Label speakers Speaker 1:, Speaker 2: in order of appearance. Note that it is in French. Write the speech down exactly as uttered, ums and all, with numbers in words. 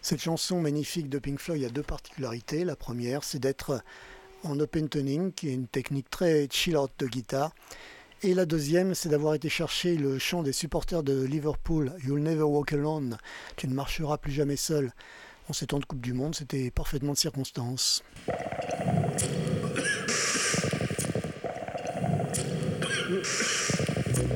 Speaker 1: Cette chanson magnifique de Pink Floyd a deux particularités. La première, c'est d'être en open tuning, qui est une technique très chill-out de guitare. Et la deuxième, c'est d'avoir été chercher le chant des supporters de Liverpool, You'll Never Walk Alone, tu ne marcheras plus jamais seul. En ces temps de Coupe du Monde, c'était parfaitement de circonstance.